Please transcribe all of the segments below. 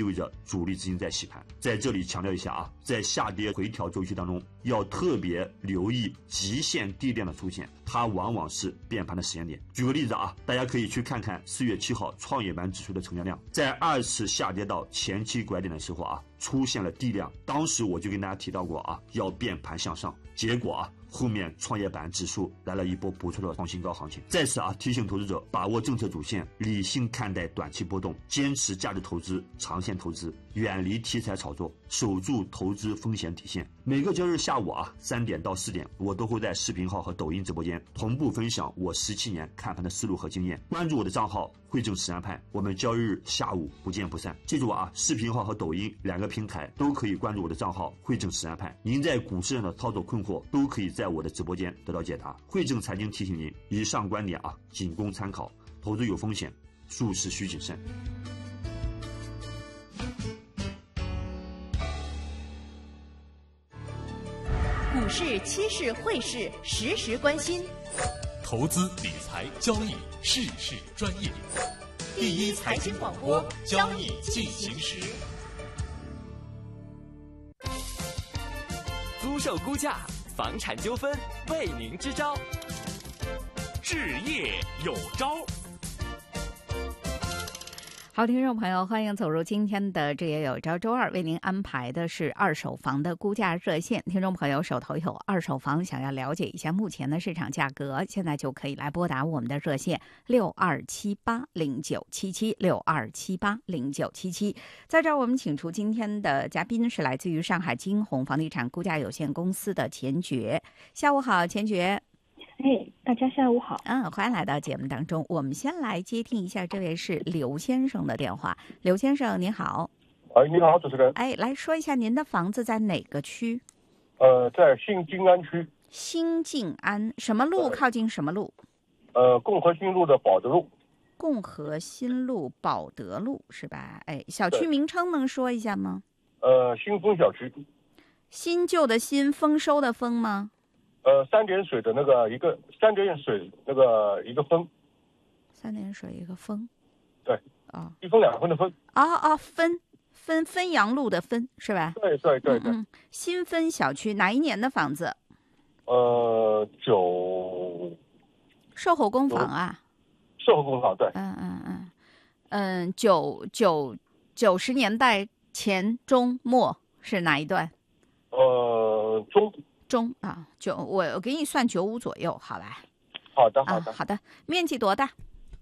味着主力资金在洗盘。在这里强调一下啊，在下跌回调周期当中，要特别留意极限地量的出现，它往往是变盘的时间点。举个例子啊，大家可以去看看4月7号创业板指数的成交量，在2次下跌到前期拐点的时候啊，出现了地量，当时我就跟大家提到过啊，要变盘向上，结果啊，后面创业板指数来了一波不错的创新高行情。在此啊，提醒投资者把握政策主线，理性看待短期波动，坚持价值投资、长线投资，远离题材炒作，守住投资风险底线。每个交易日下午啊3点到4点，我都会在视频号和抖音直播间同步分享我17年看盘的思路和经验。关注我的账号汇正实战派，我们交易日下午不见不散。记住啊，视频号和抖音2个平台都可以关注我的账号汇正实战派。您在股市上的操作困惑都可以在我的直播间得到解答。汇正财经提醒您，以上观点啊仅供参考，投资有风险，入市需谨慎。 股市、期市、汇市实时关心， 投资理财交易事事专业，第一财经广播，交易进行时。 租售估价，房产纠纷为您支招，置业有招。 好，听众朋友，欢迎走入今天的这也有招周二，为您安排的是二手房的估价热线。听众朋友手头有二手房，想要了解一下目前的市场价格，现在就可以来拨打我们的热线62780977，62780977。在这儿我们请出今天的嘉宾是来自于上海金鸿房地产估价有限公司的钱珏。下午好，钱珏。 大家下午好。 欢迎来到节目当中。我们先来接听一下，这位是刘先生的电话。刘先生，你好。 你好，主持人。 来说一下您的房子在哪个区？ 在新静安区。 新静安什么路？靠近什么路？ 共和新路的保德路。 共和新路保德路是吧？小区名称能说一下吗？ 新丰小区。 新旧的新，丰收的丰吗 ？3点水的那个一个3点水那个一个分 ，3点水一个分， 对，一分2分的分， 分阳路的分是吧？ 对。 新丰小区哪一年的房子 ？9 售后工坊啊， 售后工坊对 ，90年代前中末是哪一段？中啊，我给你算95左右，好吧？ 好的。 面积多大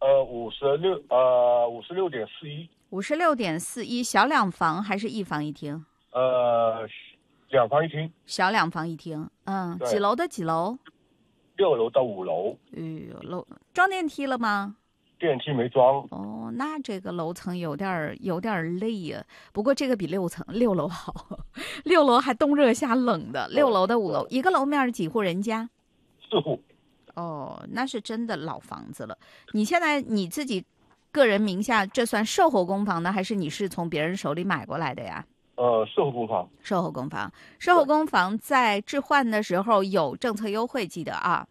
？56.41。 56.41，小两房还是一房一厅 ？2房1厅。 小2房1厅，几楼的几楼 ？6楼到5楼。 装电梯了吗？ 电梯没装。 那这个楼层有点累呀。不过这个比6楼好，6楼还冬热夏冷的。6楼的5楼，一个楼面几户人家 ？4户。 那是真的老房子了。你现在你自己个人名下，这算售后工坊呢，还是你是从别人手里买过来的呀？ 售后工坊。 售后工坊在置换的时候有政策优惠，记得啊。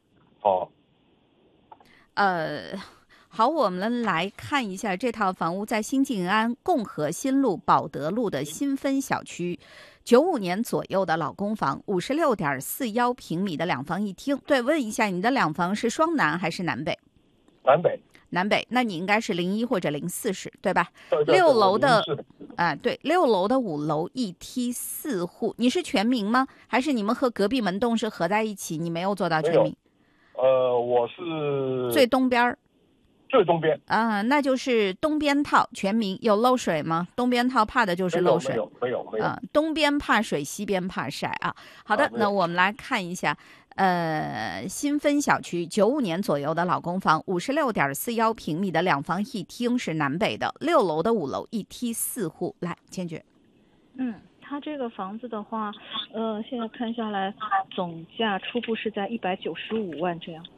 好，我们来看一下这套房屋在新静安共和新路保德路的新丰小区，95年左右的老公房，56.41平米的2房1厅。对，问一下你的两房是双南还是南北？南北，那你应该是01或者04室，对吧？6楼的对，6楼的5楼1梯4户。你是全名吗？还是你们和隔壁门洞是合在一起？你没有做到全名？ 我是最东边。 最东边那就是东边套，全名。有漏水吗？东边套怕的就是漏水。 没有。 东边怕水，西边怕晒啊。好的，那我们来看一下，新丰小区95年左右的老公房，56.41平米的2房1厅是南北的，6楼的5楼1梯4户。来，钱珏。 它这个房子的话，现在看下来，总价初步是在195万这样。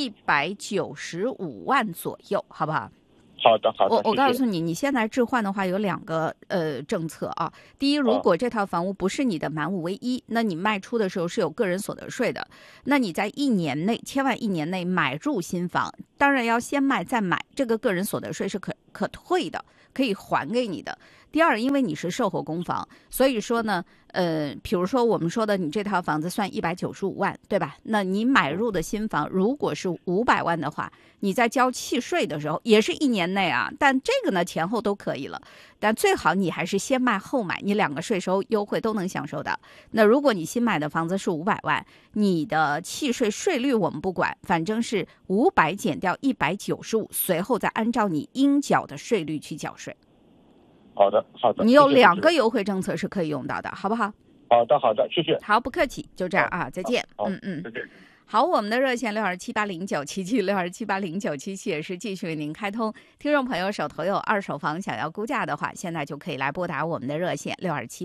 195万左右，好不好？ 好的。 我告诉你，你现在置换的话有2个政策啊。第一，如果这套房屋不是你的满5为1，那你卖出的时候是有个人所得税的。那你在1年内，千万1年内买入新房，当然要先卖再买，这个个人所得税是可退的，可以还给你的。第二，因为你是售后公房，所以说呢，比如说我们说的，你这套房子算195万，对吧？那你买入的新房如果是500万的话，你在交契税的时候也是1年内啊，但这个呢前后都可以了，但最好你还是先卖后买，你2个税收优惠都能享受到。那如果你新买的房子是500万，你的契税税率我们不管，反正是500减掉195，随后再按照你应缴的税率去缴税。 好的， 你有2个优惠政策是可以用到的，好不好？ 好的，谢谢。 好，不客气，就这样啊，再见。 再见。 好，我们的热线62780977627809777也是继续为您开通。听众朋友手头有二手房想要估价的话，现在就可以来拨打我们的热线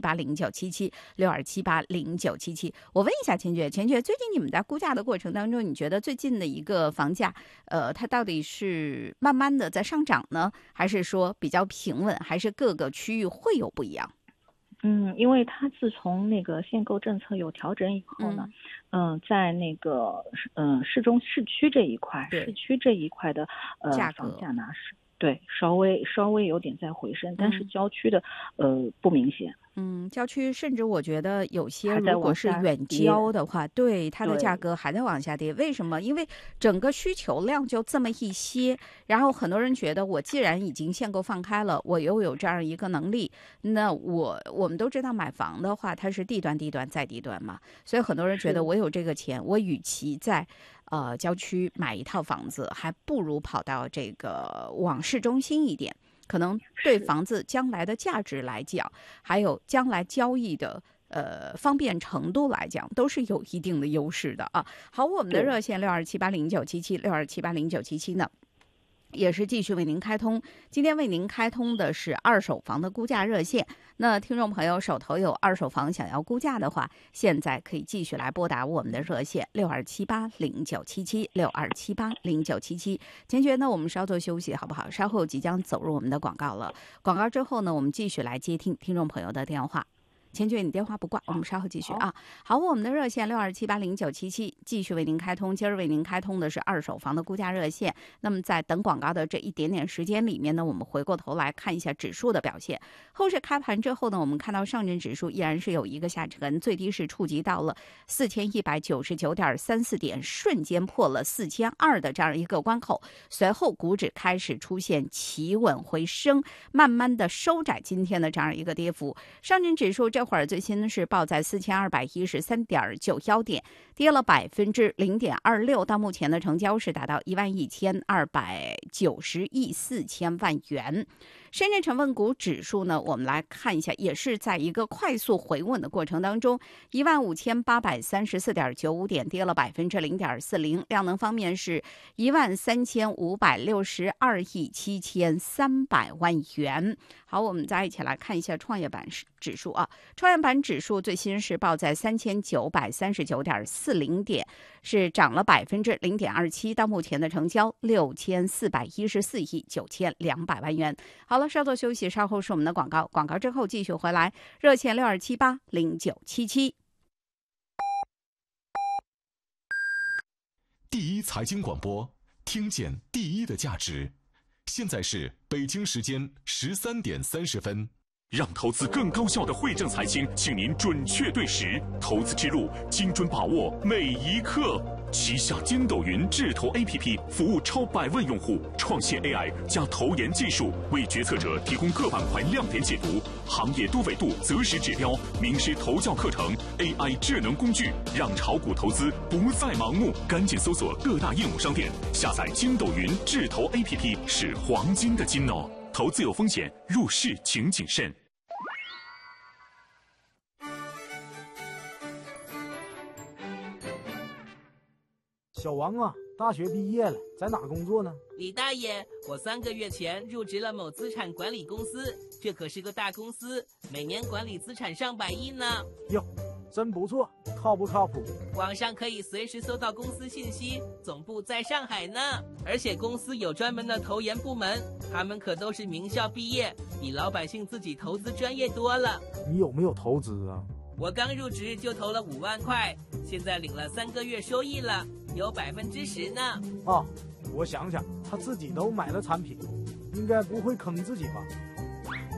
62780977627809777。我问一下钱珏，最近你们在估价的过程当中，你觉得最近的一个房价，它到底是慢慢的在上涨呢，还是说比较平稳，还是各个区域会有不一样？ 因为它自从那个限购政策有调整以后呢，在那个市区这一块，市区这一块的房价呢是对稍微有点在回升，但是郊区的不明显。 郊区甚至我觉得有些如果是远郊的话，对它的价格还在往下跌。为什么？因为整个需求量就这么一些，然后很多人觉得我既然已经限购放开了，我又有这样一个能力，那我们都知道买房的话，它是地段再地段嘛，所以很多人觉得我有这个钱，我与其在郊区买一套房子，还不如跑到这个往市中心一点。可能对房子将来的价值来讲，还有将来交易的方便程度来讲，都是有一定的优势的啊。好，我们的热线62780977627809777呢，也是继续为您开通。今天为您开通的是二手房的估价热线。那听众朋友手头有二手房想要估价的话，现在可以继续来拨打我们的热线6278097762780977。钱珏呢，我们稍作休息好不好？稍后即将走入我们的广告了。广告之后呢，我们继续来接听众朋友的电话。钱珏，你电话不挂，我们稍后继续啊。好，我们的热线62780977继续为您开通。今儿为您开通的是二手房的估价热线。那么在等广告的这一点点时间里面呢，我们回过头来看一下指数的表现。后市开盘之后呢，我们看到上证指数依然是有一个下沉，最低是触及到了4199.34点，瞬间破了4200的这样一个关口。随后股指开始出现企稳回升，慢慢的收窄今天的这样一个跌幅。上证指数这会儿最新是报在4213.91点，跌了0.26%，到目前的成交是达到11290亿4千万元。深圳成分股指数呢，我们来看一下，也是在一个快速回稳的过程当中，15834.95点，跌了0.40%。量能方面是13562亿7300万元。好，我们再一起来看一下创业板指数啊，创业板指数最新是报在3939.40点，是涨了0.27%，到目前的成交6414亿9200万元。好了，稍作休息，稍后是我们的广告，广告之后继续回来。热线62780977。 第一财经广播，听见第一的价值。现在是北京时间13点30分。让投资更高效的汇正财经，请您准确对时，投资之路精准把握每一刻。旗下筋斗云智投 APP 服务超100万用户，创新 AI 加投研技术，为决策者提供各板块亮点解读、行业多维度择时指标、名师投教课程、AI 智能工具，让炒股投资不再盲目。赶紧搜索各大应用商店，下载筋斗云智投 APP 是黄金的金哦。投资有风险，入市请谨慎。 小王啊，大学毕业了，在哪工作呢？ 李大爷，我3个月前入职了某资产管理公司，这可是个大公司，每年管理资产上百亿呢。 哟，真不错，靠不靠谱？ 网上可以随时搜到公司信息，总部在上海呢。而且公司有专门的投研部门，他们可都是名校毕业，比老百姓自己投资专业多了。 你有没有投资啊？ 我刚入职就投了5万块，现在领了3个月收益了，有10%呢。 啊，我想想，他自己都买了产品， 应该不会坑自己吧？